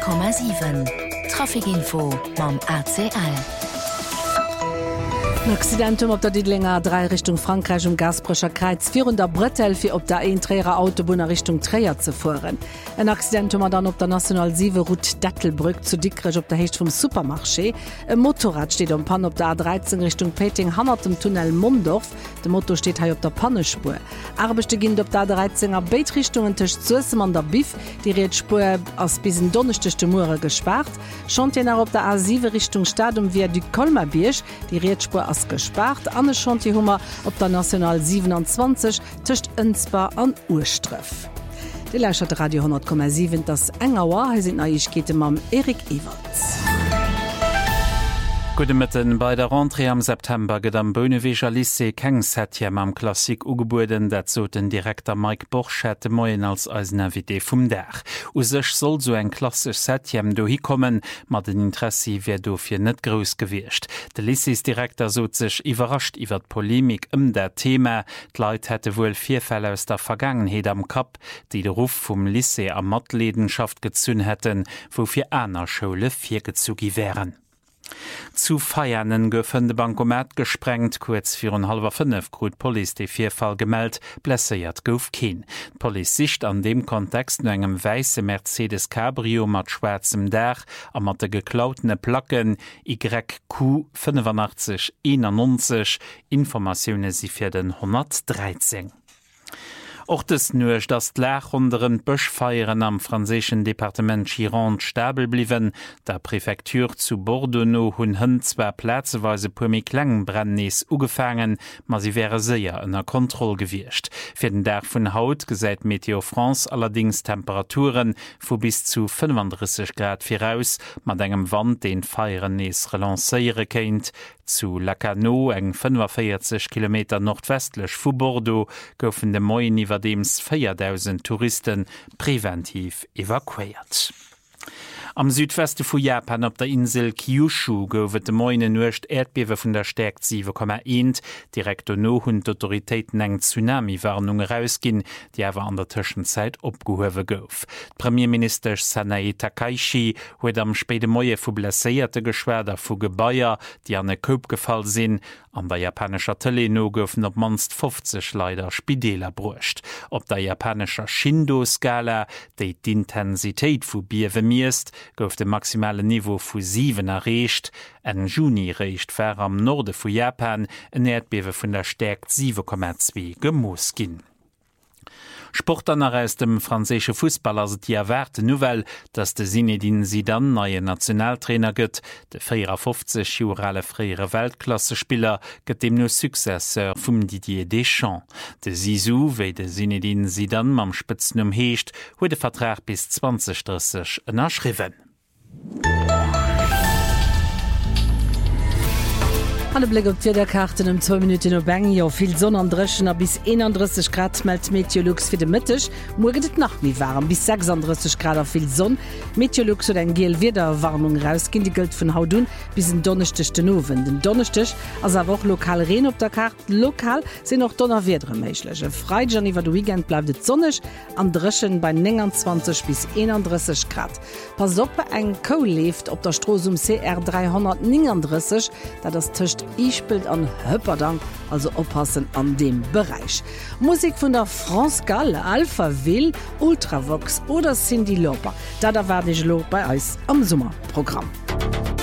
100,7 Trafikinfo mam ACL. Accidentum op der Diedlinger 3 Richtung Frankreich Gasbrecher Kreiz 400 Brettel fir op der eenträer Autobahn Richtung Träier zu fuhren. Ein Accidentum dann op der National 7 Route Dattelbrück zu Dickrich op der Hecht vom Supermarché. Ein Motorrad steht am Pan op der A13 Richtung Peting hammer dem Tunnel Mondorf. De Motto steht hier op der Pannespur. Arbechte ginnt op der 13er Beitrichtungen tisch zusem an der Bif, die Redspur aus bis donnerchte Mure gespart. Chantier op der A7 Richtung Stadium via du Kolmerbiersch, die Redspur aus gespart. Anne Chantihummer op der National 27 tischcht Ensbar an Urströff. Die Lächert Radio 10,7 das Engauer sind Neuigkeiten mam Erik Ewerts. Gute Mitten bei der Rentrée am September geht am Böneweger Lycée Kengshetjem am Klassik ugeburden, dat so den Direktor Mike Borsch hätte moyen als Invité vom Dach. Sech soll so ein klassisch Setjem do hikommen, mat den Interesse wär dofir net groß gewircht. Der Lycées-Direktor so sich überrascht iwwer Polemik der Thema. D'Leit hätte wohl 4 Fälle aus der Vergangenheit am Kap, die den Ruf vom Lycée am Matledenschaft gezünn hätten, wofür einer Schule 4 gezugi wären. Zu feiernen goffen de Bankomat gesprengt, kurz 4:30 grut Police de 4 Fall gemeldt, blesseiert gouf keen. Police sicht an dem Kontext no engem weisse Mercedes Cabrio mat schwarzem Dach a mat de geklautene Placken YQ 85 91 Informationune sie fir den 113. Auch das nuch das Lach unteren Böschfeieren am französischen Departement Gironde stabel blieben. Der Präfektur zu Bordeaux hunn 2 plätzeweise pumi Klangenbrandnis ugefangen, ma sie wäre sehr in der Kontrolle gewircht. Für den Tag von Haut gesät Meteo France allerdings Temperaturen vu bis zu 35 Grad voraus, mat engem Wand den Feierennis relanceiere kennt. Zu Lacanau eng 45 km nordwestlech vu Bordeaux goufen de Moien iwwerdems 4.000 Touristen präventiv evakuiert. Am Südweste vu Japan op der Insel Kyushu goufet de Moine nucht Erdbewe vun der Stärkt 7,1. Direkt no hunn d'Autoritéiten eng Tsunami-Warnung rausginn, die awer an der Tëschenzeit opgehowe gouf. Premierminister Sanae Takaichi huet am späte Moie vu blesséierte Geschwerder vu Gebaier, die an e Koop gefall sinn. An der japanescher Teleno goufen op manst 50 leider Spideler brucht. Op der japanescher Shindo-Skala, déi d'Intensitéit vu Biewe miest, gouf de maximale Niveau vu 7 erreicht. En Juni reicht ver am Norde vu Japan en Erdbewe vun der Stärkt 7,2 gemoos ginn. Sportler aus dem französische Fußballer sind die erwarte Nouvelle, dass der Zinedine Zidane neue Nationaltrainer gëtt. Der 54-jährige frühere Weltklassespieler gëtt dem nur Successeur vom Didier Deschamps. Der Zizou, wie der Zinedine Zidane am Spitznamen heescht, huet den Vertrag bis 2030 unterschrieben. Alle Blick op Wetterkarten um 2 Minuten op Bang jo viel Sonne an Dreschen a bis 31 Grad meldt Meteorlux fir de Mittech. Morget nach wie warm bis 36 Grad a viel Sonn. Meteorlux oder en geel Wederwarnung rausgin, die gilt vun Hautun bis den Donnerstechten Owen. Den Donnerstech as a woch lokal Reen op der Karte. Lokal sind noch Donnerwedre méiglege. Freitag iwwer de Weekend bleibt et sonnech, an Dreschen bei 29 bis 31 Grad. Pass op eng Co lebt op der Stroos CR 339, da das Tischcht Ichbild an Höpperdank, also oppassen an dem Bereich. Musik von der France Gall, Alpha Will, Ultravox oder Cyndi Lauper. Da werde ich lo bei Eis am Sommerprogramm.